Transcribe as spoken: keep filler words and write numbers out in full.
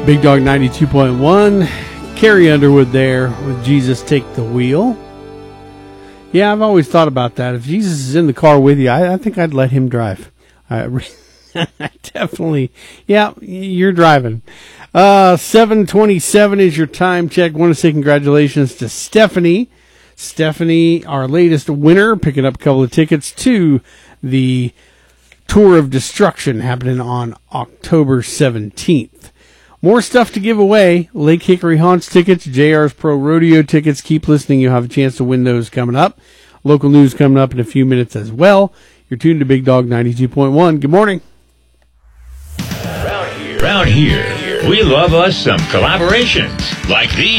Big Dog ninety-two point one. Carrie Underwood there with Jesus Take the Wheel. Yeah, I've always thought about that. If Jesus is in the car with you, I, I think I'd let him drive. I definitely. Yeah, you're driving. Uh, seven twenty-seven is your time check. Want to say congratulations to Stephanie. Stephanie, our latest winner, picking up a couple of tickets to the Tour of Destruction happening on October seventeenth. More stuff to give away. Lake Hickory Haunts tickets, J R's Pro Rodeo tickets. Keep listening. You'll have a chance to win those coming up. Local news coming up in a few minutes as well. You're tuned to Big Dog ninety-two point one. Good morning. Around here, around here, we love us some collaborations like these.